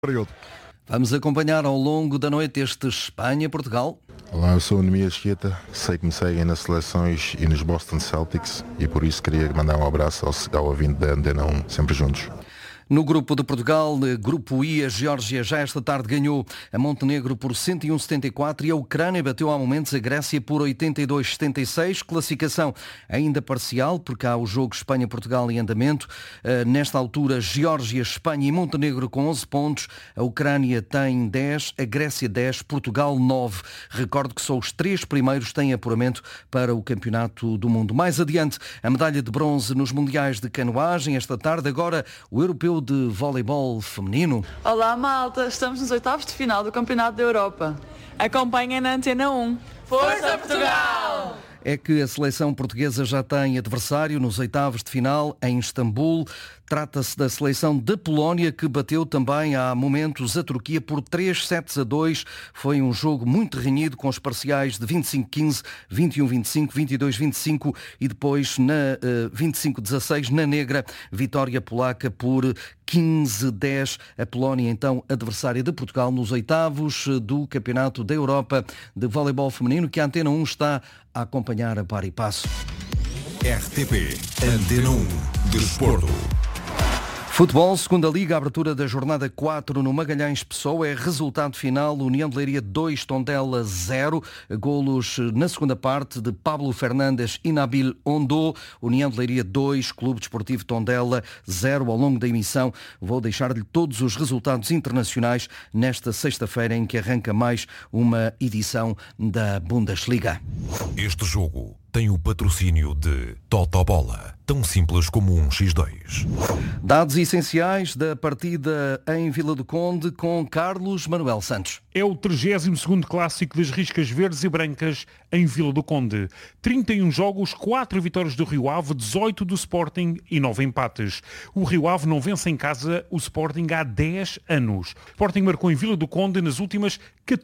Vamos acompanhar ao longo da noite este Espanha-Portugal. Olá, eu sou o Nemias Chieta, sei que me seguem nas seleções e nos Boston Celtics e por isso queria mandar um abraço ao ouvinte da Antena 1, sempre juntos. No grupo de Portugal, grupo I, a Geórgia já esta tarde ganhou a Montenegro por 101-74 e a Ucrânia bateu há momentos a Grécia por 82-76. Classificação ainda parcial, porque há o jogo Espanha-Portugal em andamento. Nesta altura, Geórgia, Espanha e Montenegro com 11 pontos. A Ucrânia tem 10, a Grécia 10, Portugal 9. Recordo que só os 3 primeiros têm apuramento para o Campeonato do Mundo. Mais adiante, a medalha de bronze nos Mundiais de Canoagem esta tarde. Agora, o europeu de voleibol feminino. Olá malta, estamos nos oitavos de final do Campeonato da Europa. Acompanhem na Antena 1. Força Portugal! É que a seleção portuguesa já tem adversário nos oitavos de final em Istambul. Trata-se da seleção da Polónia, que bateu também há momentos a Turquia por 3-2. Foi um jogo muito renhido, com os parciais de 25-15, 21-25, 22-25 e depois na 25-16 na negra, vitória polaca por 15-10. A Polónia, então, adversária de Portugal nos oitavos do Campeonato da Europa de Voleibol Feminino, que a Antena 1 está a acompanhar a par e passo. RTP Antena 1 Desporto. Futebol, segunda Liga, abertura da jornada 4 no Magalhães Pessoa, é resultado final, União de Leiria 2, Tondela 0, golos na segunda parte de Pablo Fernandes e Nabil Ondô, União de Leiria 2, Clube Desportivo Tondela 0. Ao longo da emissão vou deixar-lhe todos os resultados internacionais nesta sexta-feira em que arranca mais uma edição da Bundesliga. Este jogo tem o patrocínio de Totobola, tão simples como um X2. Dados essenciais da partida em Vila do Conde com Carlos Manuel Santos. É o 32º clássico das Riscas Verdes e Brancas em Vila do Conde. 31 jogos, 4 vitórias do Rio Ave, 18 do Sporting e 9 empates. O Rio Ave não vence em casa o Sporting há 10 anos. O Sporting marcou em Vila do Conde nas últimas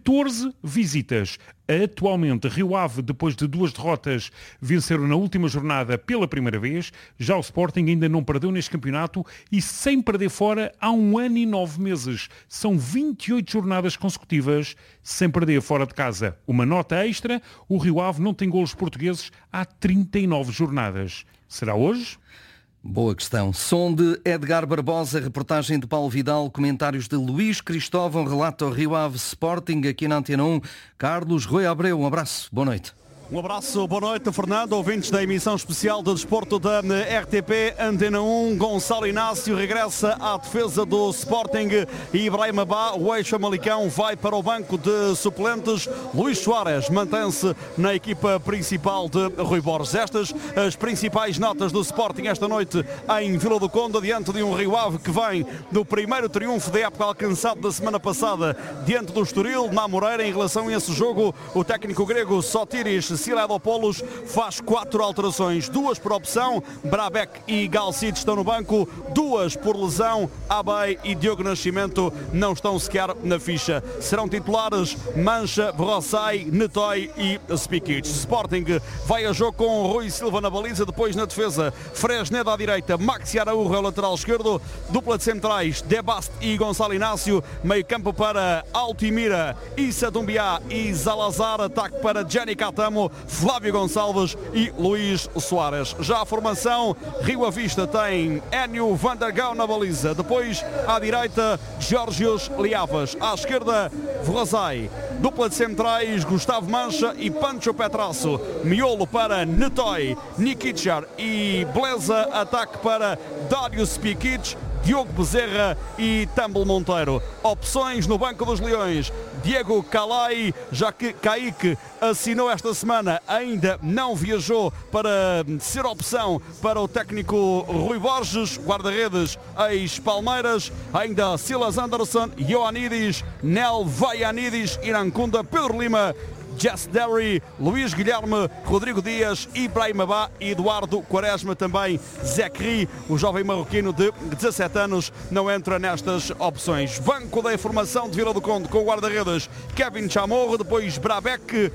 14 visitas. Atualmente, Rio Ave, depois de 2 derrotas, venceram na última jornada pela primeira vez. Já o Sporting ainda não perdeu neste campeonato e sem perder fora há 1 ano e 9 meses. São 28 jornadas consecutivas sem perder fora de casa. Uma nota extra, o Rio Ave não tem golos portugueses há 39 jornadas. Será hoje? Boa questão. Som de Edgar Barbosa, reportagem de Paulo Vidal, comentários de Luís Cristóvão, relato Rio Ave Sporting aqui na Antena 1. Carlos Rui Abreu, um abraço, boa noite. Um abraço, boa noite, Fernando, ouvintes da emissão especial de desporto da RTP Antena 1. Gonçalo Inácio regressa à defesa do Sporting e Ibrahim Abá, o ex-Famalicão, vai para o banco de suplentes. Luís Soares mantém-se na equipa principal de Rui Borges. Estas as principais notas do Sporting esta noite em Vila do Conde, diante de um Rio Ave que vem do primeiro triunfo da época alcançado da semana passada diante do Estoril, na Moreira. Em relação a esse jogo, o técnico grego Sotiris Siladopoulos faz 4 alterações, 2 por opção, Brabec e Galcid estão no banco, 2 por lesão, Abay e Diogo Nascimento não estão sequer na ficha. Serão titulares Mancha, Brossai, Netoy e Spikic. Sporting vai a jogo com Rui Silva na baliza, depois na defesa Fresneda à direita, Maxi Araújo ao lateral esquerdo, dupla de centrais Debast e Gonçalo Inácio, meio campo para Altimira, Issa Dumbiá e Zalazar, ataque para Gianni Catamo, Flávio Gonçalves e Luís Soares. Já a formação, Rio Avista tem Enio Vandergau na baliza, depois à direita Geórgios Liavas, à esquerda Vrozai, dupla de centrais Gustavo Mancha e Pancho Petrasso, miolo para Netoy, Nikichar e Bleza, ataque para Dário Spikic, Diogo Bezerra e Tambel Monteiro. Opções no banco dos Leões, Diego Calai, já que Kaique assinou esta semana, ainda não viajou para ser opção para o técnico Rui Borges, guarda-redes ex-Palmeiras, ainda Silas Anderson, Ioannidis, Nel Vaianidis, Irancunda, Pedro Lima, Jess Derry, Luís Guilherme, Rodrigo Dias, Ibrahim Abá e Eduardo Quaresma, também Zekri, o jovem marroquino de 17 anos, não entra nestas opções. Banco da informação de Vila do Conde com o guarda-redes Kevin Chamorro, depois Brabec,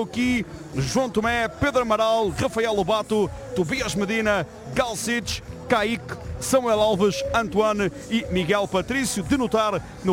Seluki, João Tomé, Pedro Amaral, Rafael Lobato, Tobias Medina, Galcic, Kaique, Samuel Alves, Antoine e Miguel Patrício. De notar no